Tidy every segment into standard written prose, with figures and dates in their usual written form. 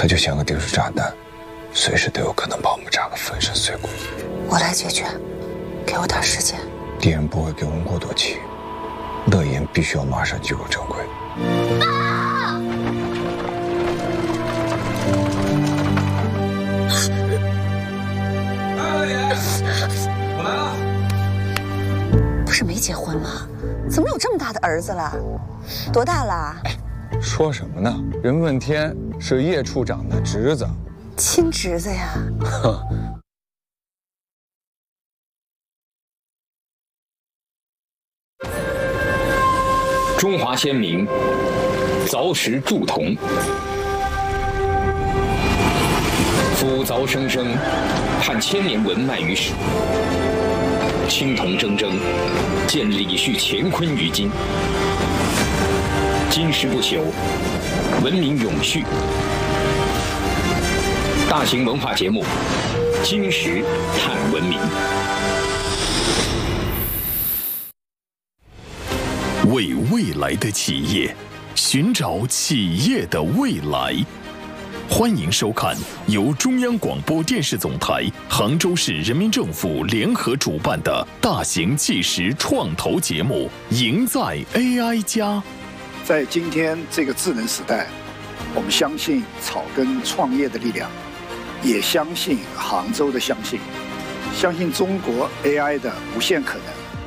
它就像个定时炸弹，随时都有可能把我们炸个粉身碎骨。 我来解决，给我点时间。 敌人不会给我们过多期，乐言必须要马上进入正轨。 我来了。 不是没结婚吗？怎么有这么大的儿子了？多大了？ 说什么呢？任问天是叶处长的侄子， 亲侄子呀。 中华先民凿石铸铜，夫凿生生，盼千年文脉于史。青铜铮铮，见李旭乾坤于今。金石不朽，文明永续。大型文化节目《金石探文明》。 为未来的企业寻找企业的未来。欢迎收看由中央广播电视总台、杭州市人民政府联合主办的大型纪实创投节目《赢在 AI 家》。 在今天这个智能时代，我们相信草根创业的力量，也相信杭州的相信中国 AI 的无限可能。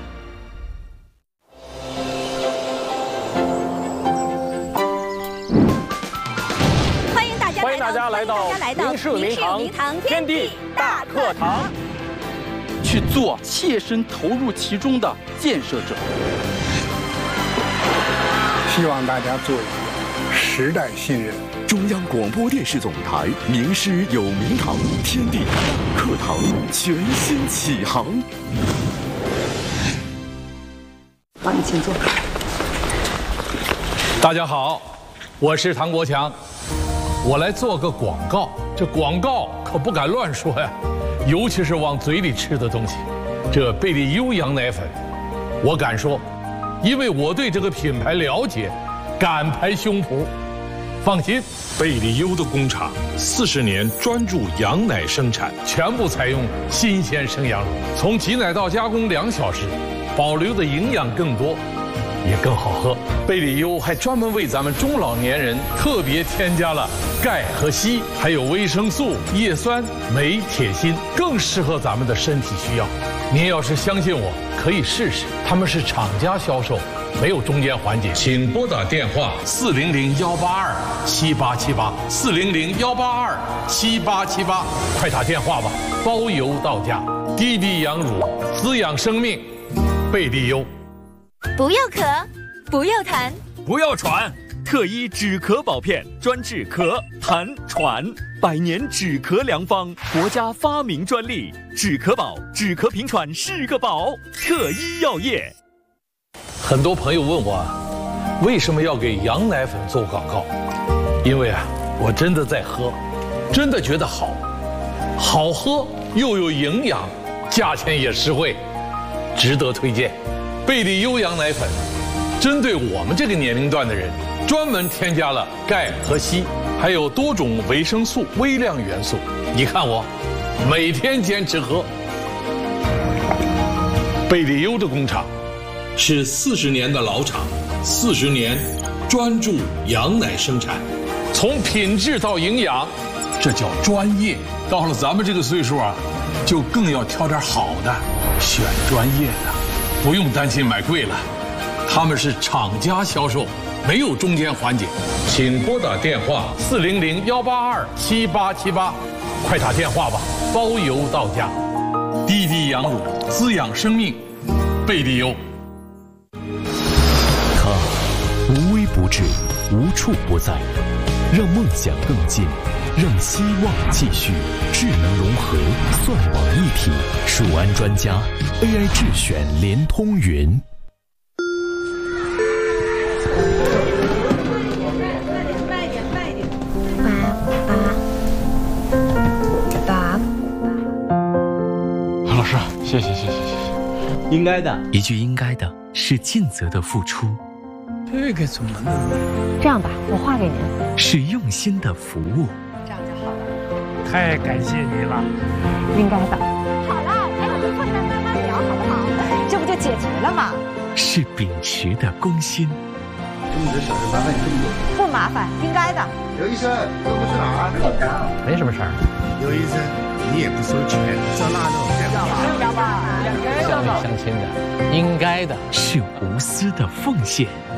欢迎大家来到明世明堂天地大课堂， 去做切身投入其中的建设者。 希望大家做一个时代新人。 中央广播电视总台名师有名堂天地大课堂全新启航。 帮你请坐。 大家好，我是唐国强。我来做个广告，这广告可不敢乱说呀，尤其是往嘴里吃的东西。这贝利优羊奶粉，我敢说，因为我对这个品牌了解，敢拍胸脯。放心，贝利优的工厂40年专注羊奶生产，全部采用新鲜生羊乳，从挤奶到加工2小时，保留的营养更多。也更好喝。贝利优还专门为咱们中老年人特别添加了钙和硒，还有维生素、叶酸、镁、铁、锌，更适合咱们的身体需要。您要是相信我，可以试试。他们是厂家销售，没有中间环节。请拨打电话400-182-7878，400-182-7878，快打电话吧，包邮到家。滴滴羊乳，滋养生命，贝利优。 不要咳，不要痰， 不要喘，特一止咳宝片，专治咳、痰、喘，100年止咳良方，国家发明专利，止咳宝，止咳平喘是个宝，特一药业。 很多朋友问我，为什么要给羊奶粉做广告？因为我真的在喝，真的觉得好喝又有营养，价钱也实惠，值得推荐。贝利优羊奶粉针对我们这个年龄段的人，专门添加了钙和硒，还有多种维生素、微量元素。你看我每天坚持喝。贝利优的工厂是40年的老厂，40年专注羊奶生产，从品质到营养，这叫专业。到了咱们这个岁数就更要挑点好的，选专业的。不用担心买贵了，他们是厂家销售，没有中间环节。请拨打电话400-182-7878，快打电话吧，包邮到家。滴滴羊乳，滋养生命，贝利优。 它无微不至，无处不在，让梦想更近，让希望继续。智能融合，算网一体，数安专家 AI 智选联通云。 爸， 老师，谢谢， 应该的。 一句应该的，是尽责的付出。 这个怎么弄？ 这样吧，我画给您。 是用心的服务。 太感谢你了。 应该的。 好了，还有个困难慢慢聊，好不好？ 这不就解决了吗？ 是秉持的公心。 这么点小事麻烦你这么多？ 不麻烦，应该的。 刘医生，这不是哪？ 没什么事儿。 刘医生，你也不收钱，照那种相亲的，应该的， 是无私的奉献。